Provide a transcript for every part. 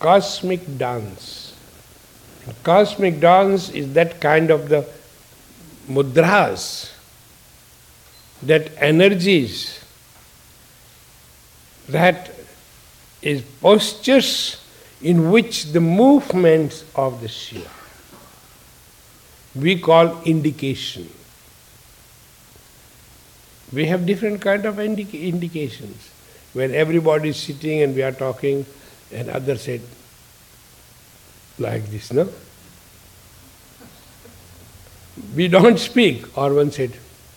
cosmic dance. And cosmic dance is that kind of the mudras, that energies, that is postures in which the movements of the Shiva we call indication. We have different kind of indications. When everybody is sitting and we are talking, and others said like this, no? We don't speak, or one said.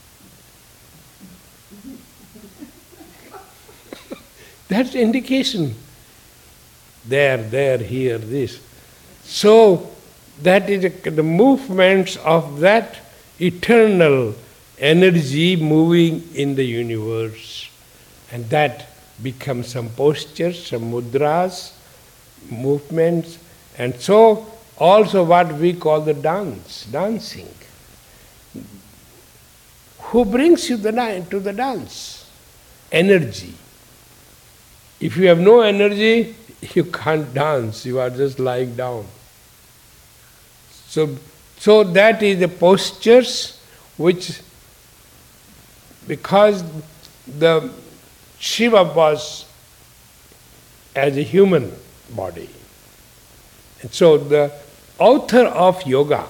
That's indication. There, here, this. So, that is the movements of that eternal energy moving in the universe. And that becomes some postures, some mudras, movements, and so also what we call the dancing. Who brings you to the dance? Energy. If you have no energy, you can't dance, you are just lying down. So that is the postures which, because the Shiva was as a human body. And so the author of yoga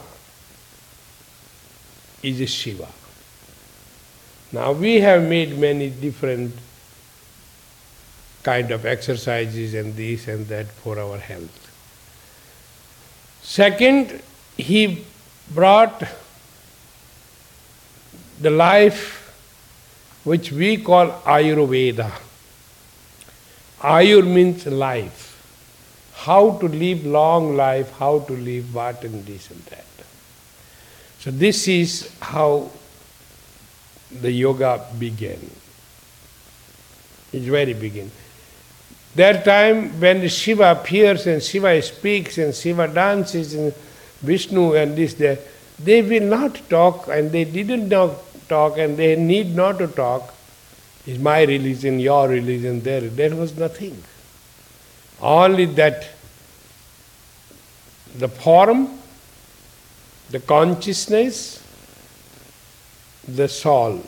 is a Shiva. Now we have made many different kind of exercises and this and that for our health. Second, he brought the life which we call Ayurveda. Ayur means life. How to live long life, how to live what and this and that. So this is how the yoga began. It's very begin. That time when Shiva appears and Shiva speaks and Shiva dances and Vishnu and this, that, they will not talk and they didn't talk and they need not to talk. Is my religion, your religion, there was nothing. Only that the form, the consciousness, the soul.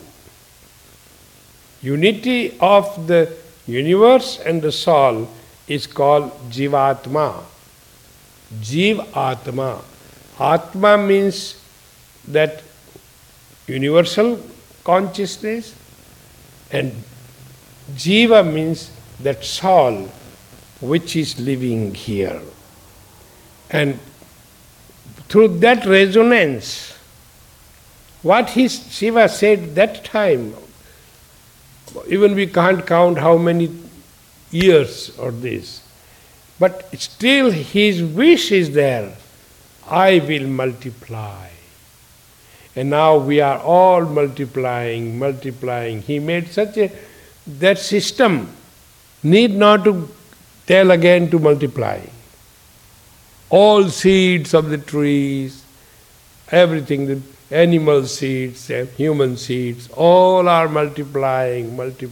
Unity of the universe and the soul is called Jivatma. Jiv Atma. Atma means that universal consciousness, and Jiva means that soul which is living here. And through that resonance, what Shiva said that time, even we can't count how many years or this, but still his wish is there, I will multiply. And now we are all multiplying. He made that system need not to tell again to multiply. All seeds of the trees, everything, the animal seeds, human seeds, all are multiplying.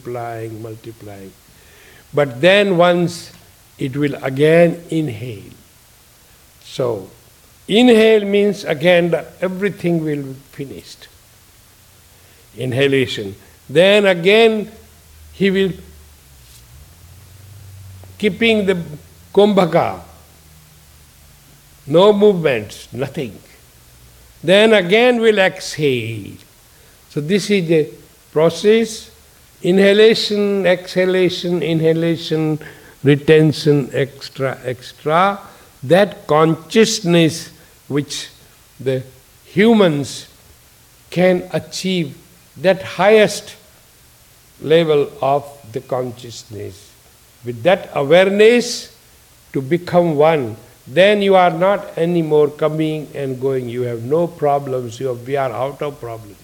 But then once it will again inhale. So, inhale means again everything will be finished. Inhalation. Then again he will keeping the kumbhaka. No movements, nothing. Then again will exhale. So this is the process. Inhalation, exhalation, inhalation, retention, extra. That consciousness which the humans can achieve, that highest level of the consciousness. With that awareness to become one, then you are not anymore coming and going. You have no problems. We are out of problems.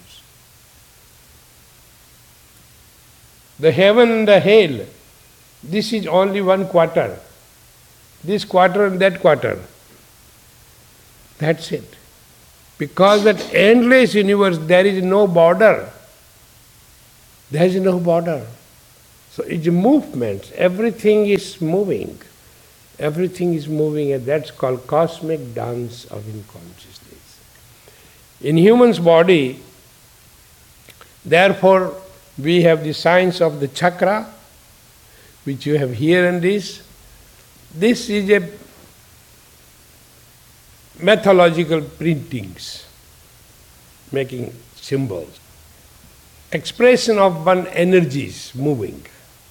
The heaven and the hell, this is only one quarter. This quarter and that quarter. That's it. Because that endless universe, there is no border. There is no border. So it's movement. Everything is moving. Everything is moving, and that's called cosmic dance of inconsciousness. In human's body, therefore, we have the science of the chakra, which you have here and this. This is a mythological printings, making symbols. Expression of one energies moving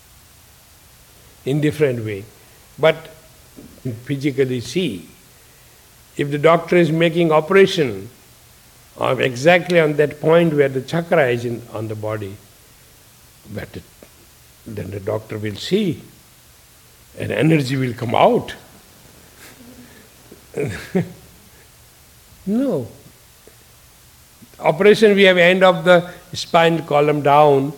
in different way. But physically see, if the doctor is making operation of exactly on that point where the chakra is on the body, then the doctor will see and energy will come out. No. Operation, we have end of the spine column down,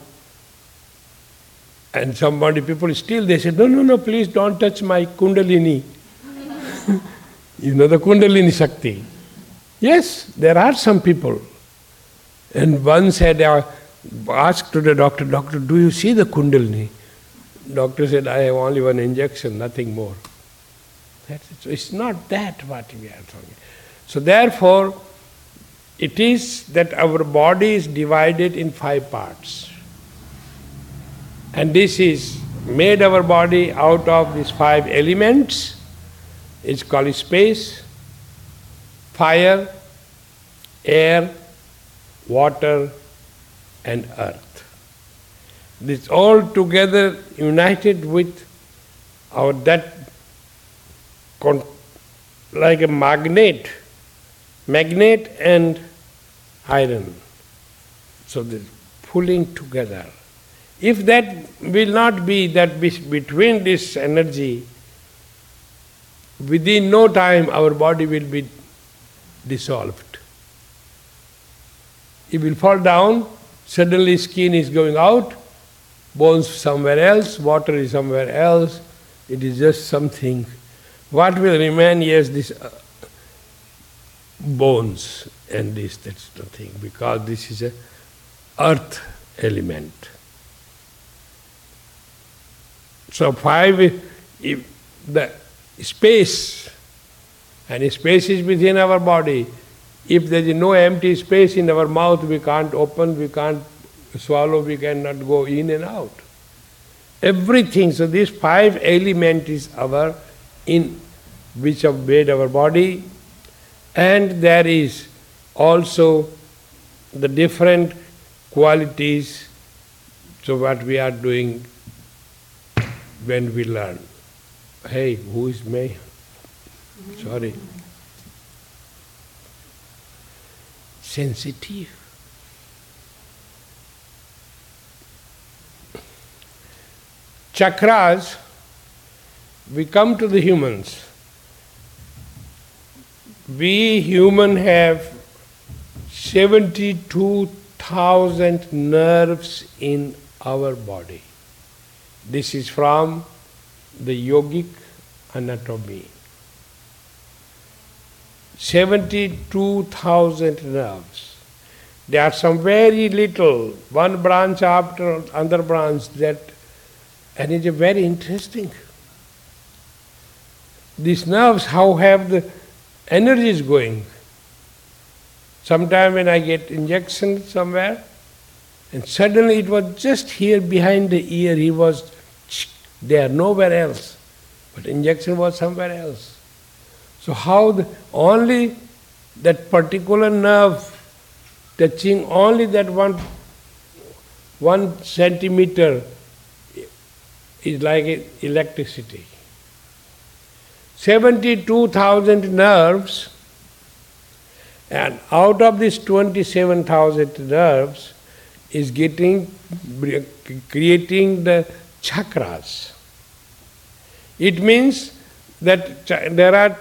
and somebody, people still, they say, no, please don't touch my kundalini. You know the kundalini Shakti. Yes, there are some people. And once had asked to the doctor, do you see the kundalini? Doctor said, I have only one injection, nothing more. That's it. So it's not that what we are talking. So therefore, it is that our body is divided in 5 parts. And this is made our body out of these 5 elements. It's called space, fire, air, water, and earth. This all together united with our like a magnet and iron. So the pulling together. If that will not be, that between this energy, within no time our body will be dissolved. It will fall down, suddenly skin is going out, bones somewhere else, water is somewhere else, it is just something. What will remain? Yes, this bones and this, that's the thing, because this is a earth element. So 5, if the space, and space is within our body. If there is no empty space in our mouth, we can't open, we can't swallow, we cannot go in and out. Everything, so these 5 elements is our, in which have made our body, and there is also the different qualities. So what we are doing when we learn. Hey, who is me? Sorry. Sensitive. Chakras, we come to the humans. We human have 72,000 nerves in our body. This is from the yogic anatomy. 72,000 nerves. There are some very little, one branch after another branch, that, and it's very interesting. These nerves, how have the energies going? Sometime when I get injection somewhere, and suddenly it was just here behind the ear, he was there, nowhere else. But injection was somewhere else. So how only that particular nerve touching only that 1 centimeter is like electricity. 72,000 nerves, and out of these 27,000 nerves is creating the chakras. It means that there are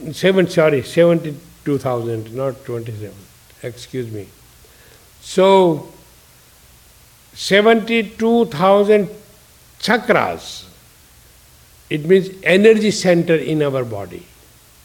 72,000, not 27, excuse me. So 72,000 chakras, it means energy center in our body.